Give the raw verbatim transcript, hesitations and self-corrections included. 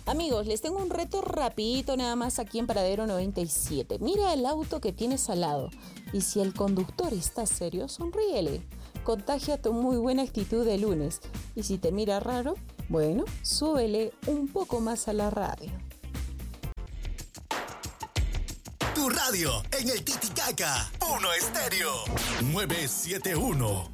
Amigos, les tengo un reto rapidito nada más aquí en Paradero noventa y siete. Mira el auto que tienes al lado y si el conductor está serio, sonríele. Contagia tu muy buena actitud de lunes. Y si te mira raro, bueno, súbele un poco más a la radio. Tu radio en el Titicaca. Uno Estéreo. nueve siete uno.